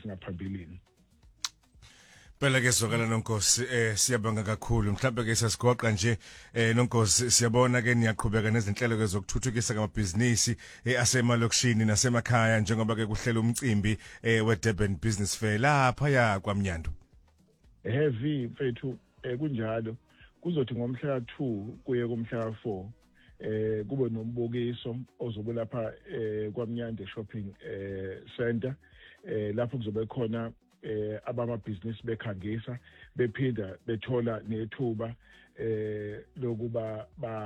singaphambilini. Phela ke sokala Nonkosi siyabonga kakhulu mhlawumbe ke sasigoqa nje Nonkosi siyabona ke niyaqhubeka nezinhlelo ke zokuthuthukisa amabhizinisi asemalokishini nasemakhaya njengoba ke kuhlela umcimbi weDurban Business Fair lapha ya kwaMnyando. Heavy mfethu kunjalo kuzothi ngomhla ka2 kuye kumhla ka4 kube nombukiso ozobe lapha kwaMnyando shopping center lapho kuzobe khona abamabhizinisi bekhangisa bephinda bethola nethuba lokuba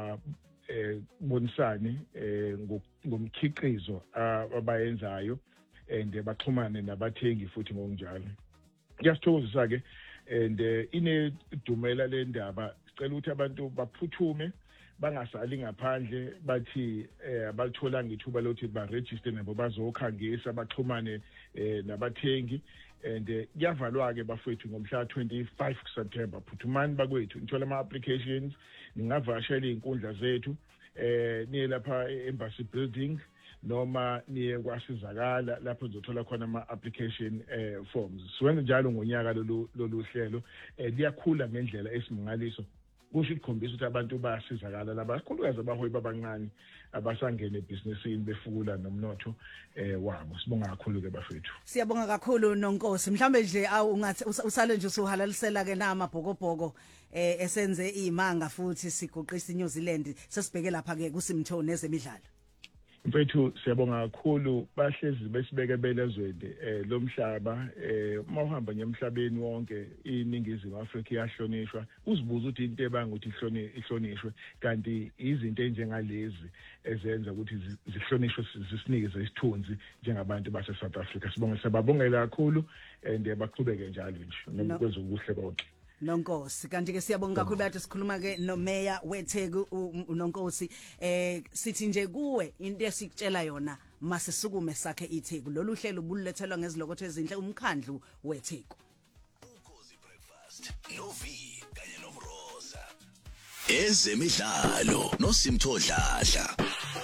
bonisane ngomkhiqizo abayenzayo and baxhumane nabathengi futhi ngokunjalo. Kuyasithokozisa ke and inedumela le ndaba sicela ukuthi abantu baphuthume bangasali ngaphandle bathi abathola ngithuba lokuthi ba register nabo bazokhangisa baxhumane nabathengi and kuyavalwa ke bafethu ngomhla 25 September phuthumani bakwethu nithola ama applications ningavashela izinkundla zethu niye lapha embassy building noma niye kwasizakala lapho uzothola khona ama application forms siwenza njalo ngonyaka lolu hlelo liyakhula ngendlela esimangaliso kusho ikhombisa ukuthi abantu bayasizakala labakhulukazi abaholi babancane abasangene ebusinessini befukula nomnotho wabo. Sibonga kakhulu ke bafethu. Siyabonga kakhulu Nonkosi. Mhlambe nje ungathi usale nje usuhalalisela ke namabhokobhoko esenze imanga futhi siguqisa iNew Zealand sesibheke lapha ke kusimtho nezemidlalo. Mfethu siyabonga kakhulu bahlezi besibeke belezweni lomhlaba mawuhamba ngemhlabeni wonke iningizimu Afrika iyahlonishwa uzibuza ukuthi into ebanga ukuthi ihlonishwe kanti izinto enjengalezi ezenza ukuthi zihlonishwe zisinikeze isithunzi njengabantu base South Africa. Sibonga sababongela kakhulu and baqhubeke njalo nje ngokwezokuhle konke. Nonkosi kanti ke siyabonga kakhulu bathi sikhuluma ke no Mayor weTheku uNonkosi sithi nje kuwe into esikutshela yona masisukume sakhe iTheku lolu hlelo bululethelwa ngezilokotho ezinhle umkhandlu weTheku Ukhozi breakfast no V kanye nomroza ezemidlalo noSimthodladla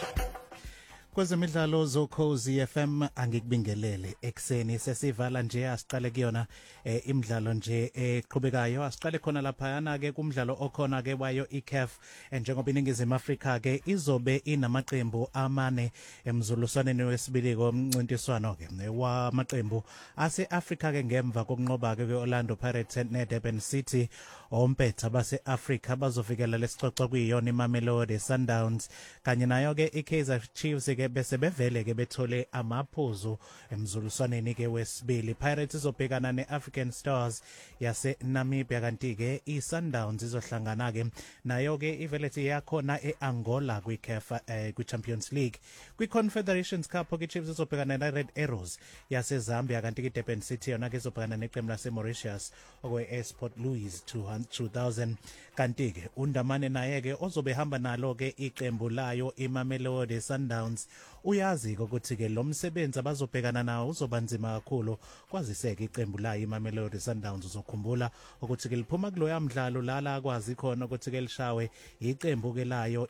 Kwezemidlalo zoKhozi FM angikubingelele ekseni sesivala nje asiqale kuyona imidlalo nje eqhubekayo asiqale khona lapha yana ke kumdlalo okhona ke wayo iCAF njengoba iningizimu Afrika ke izobe inamaqembu amane emzuliswaneni wesibili komncintiswano ke wamaqembu ase-Afrika ke ngemva kokunqoba ke Orlando Pirates neDurban City ompetha base-Afrika bazovikela lesicoco kuyiyona iMamelodi Sundowns kanye nayo ke iKaizer Chiefs ke bese bevele ke bethole amaphuzu emzuliswaneni ke wesibili. Pirates izobhekana neAfrican Stars yase Namibia kanti ke iSundowns izohlangana ke nayo ke iveleti yakhona eAngola kwiCAF kwiChampions League. KwiConfederations Cup ke Chiefs izobhekana neRed Arrows yase Zambia kanti ke Durban City yona ke izobhekana neqembu laseMauritius okwe-Port Louis 2000 kanti ke uNdamane naye ke ozobe hamba nalo ke iqembu layo iMamelodi Sundowns uyazi ukuthi ke lo msebenzi abazobhekana nawo uzobanzima kakhulu kwaziseke iqembu la iMamelodi Sundowns uzokhumbula ukuthi ke liphuma kulo yamdlalo la kwazi khona ukuthi ke lishawe iqembu ke layo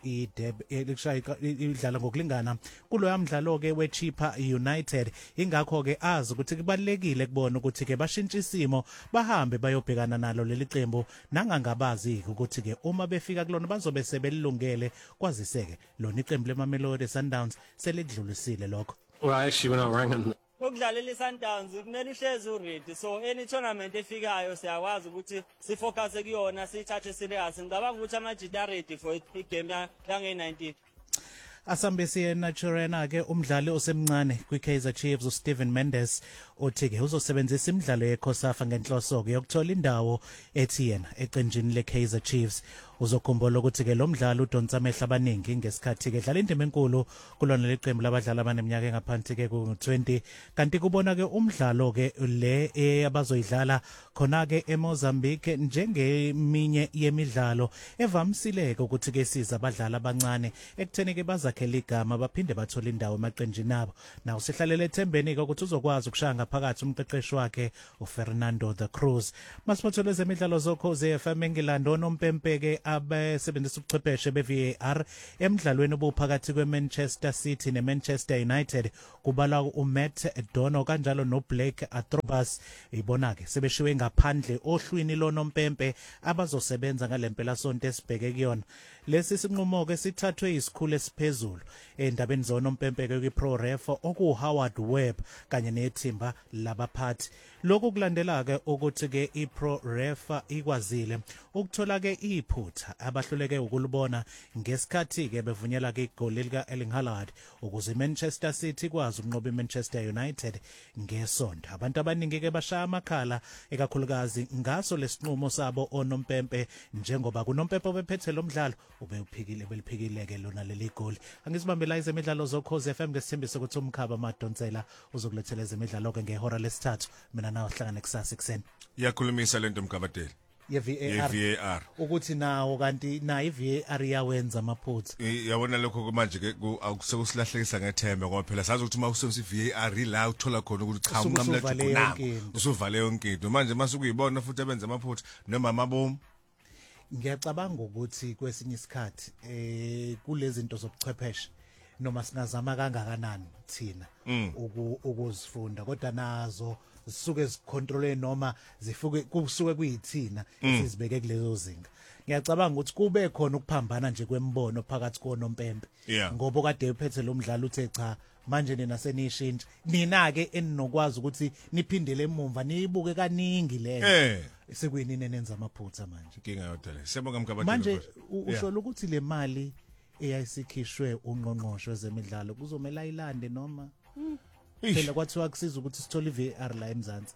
idlala ngokulingana kulo yamdlalo ke weChippa United ingakho ke azi ukuthi kubalekile kubona ukuthi ke bashintshe isimo bahambe bayobhekana nalo leli qembu nangangabazi ukuthi ke uma befika kulona bazobe sebelungele kwaziseke lona iqembu leMamelodi Sundowns selidlulisile lokho. Well, actually we're not ranking. Ukudlalela iSundowns kumele uhlezi uready so any tournament efikayo siyakwazi ukuthi sifocus kuyona sithathe serious ngicabanga ukuthi amajita ready for igame yange-19 Asambesi Naturena ke umdlali osemncane kwiKaizer Chiefs uSteven Mendes othi ke uzosebenzisa imidlalo yeCOSAFA ngenhloso ke yokuthola indawo ethi yena eqenjini leKaizer Chiefs uzokhumbula ukuthi ke lo mdlalo udonsa amehla abaningi ngesikhathi ke dlala indima enkulu kulona leqembu labadlali abaneminyaka engaphansi ke ku-20 kanti kubona ke umdlalo ke le abazoyidlala khona ke eMozambique njengeminye yemidlalo evamsileke ukuthi ke siza abadlali abancane ekutheni ke bazakhela igama baphinde bathola indawo emaqenjini abo nawo sihlalele ethembeni ke ukuthi uzokwazi ukushanga phakathi umqeqeshi wakhe uFernando the Cruz. Masiphothele zemidlalo zoKhozi FM Engilando nompempe ke abasebenzisa ubuchwepheshe be-VAR emidlalweni obuphakathi kweManchester City neManchester United kubalwa uMatt Dono kanjalo noBlake Atrobas ibona-ke sebeshiwe ngaphandle ohlwini lonompempe abazosebenza ngalempela sonto esibheke kuyona. Lesi sinqumo-ke sithathwe isikhulu esiphezulu endabeni zonompempe-ke kwi-Pro Ref okuHoward Webb kanye nethimba labaphathi. Lokhu kulandela-ke ukuthi-ke i-Pro Ref ikwazile ukuthola-ke iphutha abahluleke ukulibona ngesikhathi-ke bevunyela-ke igoli lika-Erling Haaland ukuze iManchester City ikwazi ukunqoba iManchester United ngesonto. Abantu abaningi-ke bashaya amakhala ekakhulukazi ngaso lesinqumo sabo onompempe njengoba kunompempe obephethe lo mdlalo beliphikile-ke lona leli goli. Angizibambela ezemidlalo zoKhozi FM ngesithembiso ukuthi uMkhaba Madonsela uzokulethela ezemidlalo-ke ngehora lesithathu. Mina nawe sihlangane kusasa ekuseni. Iyakhulumisa lento Mkabadeli. ye-VAR ukuthi nawo kanti na i-VAR iyawenza amaphutha. Yabona lokho manje ke akusekusilahlekisa ngethembe ngoba phela sazi ukuthi uma usebenzisa i-VAR la uthola khona ukuthi cha unqamla jukunako usuvale yonke into manje masukuyibona futhi abenza amaphutha noma amabomu. Ngiyacabanga ukuthi kwesinye isikhathi kulezi zinto zobuchwepheshe noma singazama kangakanani thina ukuzifunda kodwa nazo zisuke zicontrole noma kusuke kuyithina sizibeke kulezo zinga. Ngiyacabanga ukuthi kube khona ukuphambana nje kwembono phakathi konompempe ngoba kade uphethe lo mdlalo uthe cha manje nina senishintsha nina-ke eninokwazi ukuthi niphindele emumva niyibuke kaningi leyo sekuyinini nenza amaphutha manje. Inkinga yodwa le. Siyabonga Mkabadeli. Manje usho ukuthi le mali eyayisikhishwe ungqongqosho wezemidlalo kuzomela ayilande noma phela kwathiwa kusiza ukuthi sithole i-VAR la eMzansi.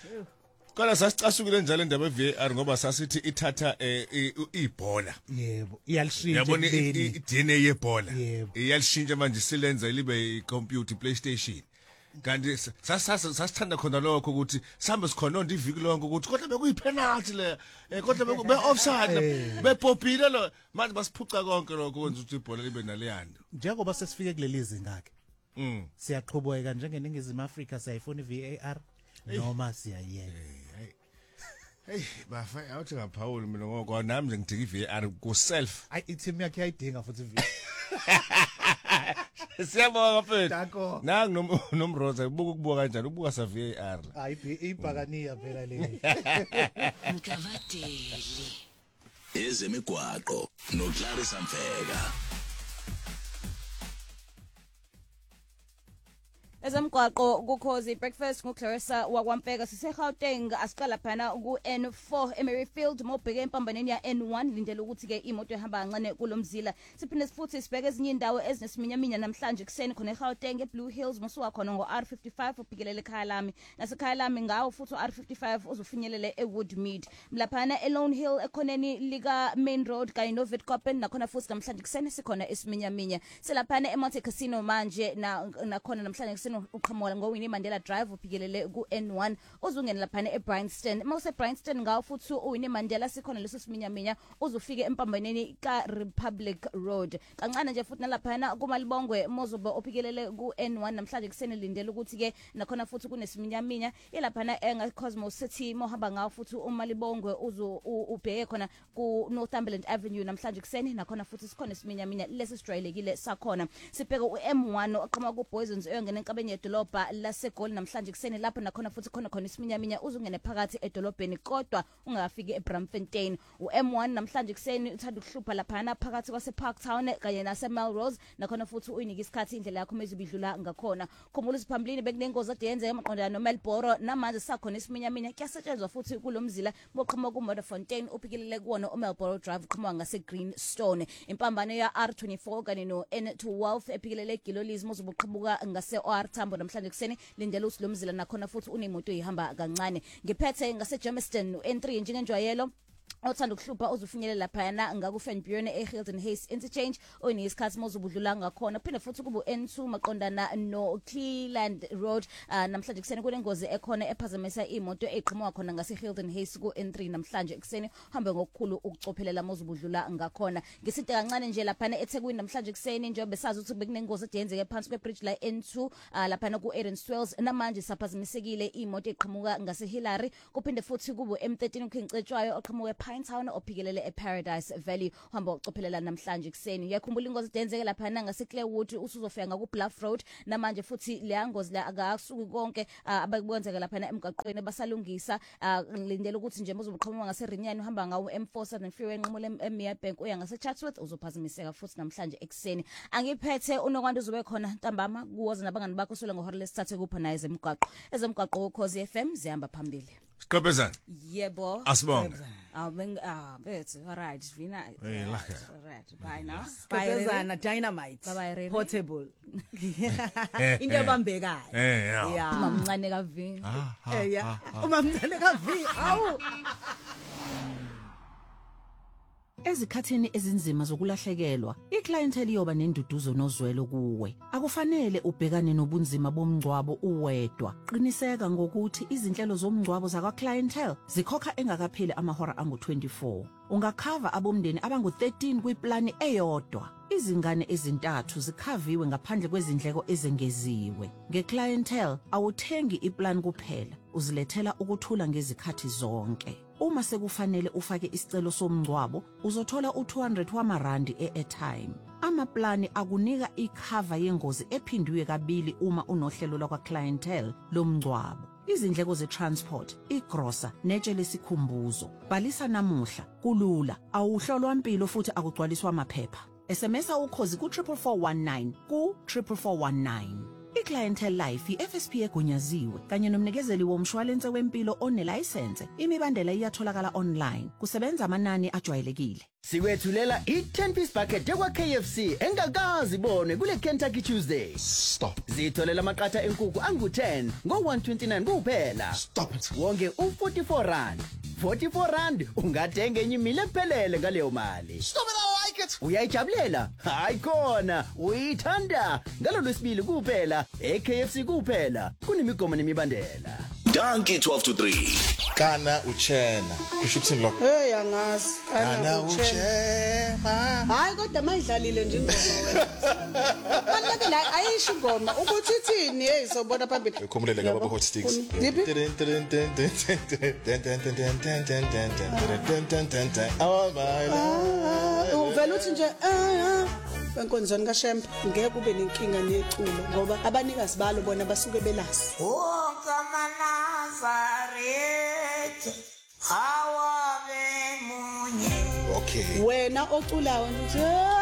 Kana sasicasukile njalo indaba ye-VAR ngoba sasithi ithatha ibhola. Yebo, iyalishintsha. Yabona i-DNA yebhola. Iyalishintsha manje silenza libe i-computer PlayStation. Kanti sasithanda khona lokho ukuthi sambe sikhononda iviki lonke ukuthi kodwa bekuyipenalty le kodwa be offside bepopile lo manje basiphuca konke lokho kwenza ukuthi ibhola libe naleyando. Njengoba sesifike kuleli zinga ke siyaqhubeka njengeNingizimu Afrika siyayifuna i-VAR noma siyayiyeka. Hey bafa awuthi ngaphawula mina ngoba nami nje ngidinga i-VAR ku self. I-team yakhe ayidinga futhi i-VAR. Siyabonga mfethu. Nangu nomroza ubuka ukubuka kanjani ubuka sa VAR. Hayi ibhakaniya phela le. Mkabadeli. Ezemigwaqo noClarissa Mfeka. Ezemgwaqo kuKhozi breakfast ngoClarissa wakwaMfeka siseGauteng asiqala phana ku N4 Emeryfield mobheke empambaneni ya N1 lindele ukuthi ke imoto ehamba kancane kulomzila siphinde sifuthi sibheke ezinye indawo ezinesiminyaminya namhlanje kuseni khona eGauteng eBlue Hills musuka khona ngoR55 ubhikelele ekhaya lami nasekhaya lami ngawo futhi uR55 uzofinyelele eWoodmead mlaphana eLone Hill ekhoneni lika Main Road kanye noVitkoppen nakhona futhi namhlanje kuseni sikhona esiminyaminya selaphana eMonte Casino manje nakhona namhlanje kuseni uqhamuka ngoWinnie Mandela Drive ubhikelele ku N1 uzungena laphana eBryanston mawuse Bryanston ngawo futhi uWinnie Mandela sikhona leso siminyaminya uzofike empambaneni kaRepublic Road kancane nje futhi nalaphana kuMalibongwe mozobe ophikelele ku N1 namhlanje kuseni lindele ukuthi ke nakhona futhi kunesiminyaminya elaphana eCosmos City mohamba ngawo futhi uMalibongwe ubheke khona ku Northumberland Avenue namhlanje kuseni nakhona futhi sikhona isiminyaminya lesi sijwayelekile sakhona sibheke uM1 oqhamuka ku Boysons eyongena enkabeni yedolobha laseGoli namhlanje kuseni lapho nakhona futhi khona isiminyaminya uzungene phakathi edolobheni kodwa ungafiki eBramfontein uM1 namhlanje kuseni uthanda ukuhlupha laphana phakathi kwaseParktown kanye naseMelrose nakhona futhi uyinika isikhathi indlela yakho mezibidlula ngakhona khumbula isiphambilini bekunengozi ade yenze emaqondana noMelboro namanje sakhona isiminyaminya kuyasetshenzwa futhi kulomzila boqhamuka kuModderfontein uphikelele kuwona uMelboro Drive uqhamuka ngaseGreenstone impambano ya R24 kanye no N12 ephikelele eGilolies mozobuqhamuka ngase Tambo namhlanje kuseni lindele usilomzila nakhona futhi unemoto ihamba kancane ngiphethe ngase Germiston N3 njengenjwayelo othanda ukuhlupha uzufinyelela laphana ngaku Fenbury eHilton Hayes interchange oyinesikhathi mozubudlula ngakhona phinde futhi kubu N2 maqondana no Cleland Road namhlanje kuseni kunengozi ekhona ephazamisa imoto eqhamuka khona ngase Hilton Hayes ku N3 namhlanje kuseni hambe ngokukhulu ukucophelela mozubudlula ngakhona ngiside kancane nje laphana eThekwini namhlanje kuseni nje besazi ukuthi bekunengozi edenzeke phansi kwebridge la N2 laphana ku Edenstwells namanje saphazamisekile imoto eqhamuka ngase Hillary kuphinde futhi kubu M13 ukhincetshwayo oqhamuka Pinetown ophikelele eParadise Valley uhamba ucophelela namhlanje kuseni uyakhumbula ingozi denzeke lapha ngase Clearwood usuzofika ngaku Bluff Road namanje futhi le ngozi la akasuki konke abakwenzeka lapha emgaqweni basalungisa lindele ukuthi nje uzobuqhamuka ngase Rinyani uhamba ngawo M4 Southern Freeway enqamule eMia Bank uya ngase Chatsworth uzophazamiseka futhi namhlanje ekseni angiphethe unokwanda uzobe khona ntambama kuwoza nabangani bakho sole ngohora lesithathu kupha naye ezemgaqo ukhozi FM zihamba phambili Siqhubezana yebo asibonge bethu all right Vina hey la all right bye now Bye Dynamite Bye bye portable into ebambekayo yeah mamncane ka V yeah umamncane ka V awu Ezikhathini ezinzima zokulahlekelwa, iclientele iyoba nenduduzo nozwelo kuwe. Akufanele ubhekane nobunzima bomngcwabo uwedwa. Qiniseka ngokuthi izinhlelo zomngcwabo zakwa clientele zikhokha engakapheli amahora angu-24. Ungakhava abomndeni abangu-13 kwiplani eyodwa. Izingane ezintathu zikhaviwe ngaphandle kwezindleko ezengeziwe. Ngeclientele awuthengi iplan kuphela, uzilethela ukuthula ngezikhathi zonke. Uma sekufanele ufake isicelo somngcwabo, uzothola u200 wamarandi e-airtime. Amaplani akunika icover yengozi ephindwe kabili uma unohlelo lakwa clientele lomngcwabo. Izindleko ze-transport, igrosa, netshe lesikhumbuzo. Bhalisa namuhla, kulula, awuhlolwa impilo futhi akugcwaliswa amaphepha. SMSa ukhozi ku-44419 ku-44419. I-Clientele Life i-FSP egunyaziwe kanye nomnikezeli womshwalense wempilo onelayisense. Imibandela iyatholakala online. Kusebenza amanani ajwayelekile. Sikwethulela i-10-piece bucket ekwa KFC engakazi ibone kule Kentucky Tuesday. Stop. Zitholela amaqatha enkukhu angu-10 ngo-129 kuphela. Stop it. Wonke u-44 rand ungathenga enye imile ephelele ngaleyo mali. Stop it, I like it. Uyayijabulela? Hayi khona, uyithanda. Ngalo lwesibili kuphela, eKFC kuphela. Kunemigomo nemibandela. Donkey 12 to 3. Kana uchena. Kusho ukuthini lokho? Hey angazi. Kana uchena. Hayi kodwa mayidlalile nje ingoma wena. Manje la ayisho ingoma ukuthi ithini hey sobona phambili. Ukhumulele ngaba hot sticks. Oh my lord. Uvela uthi nje benkonzweni kaShembe ngeke kube nenkinga neculo ngoba abanikazi balo bona basuke belasi. Oh Nazareth hawa be munye Okay. Wena oculayo nje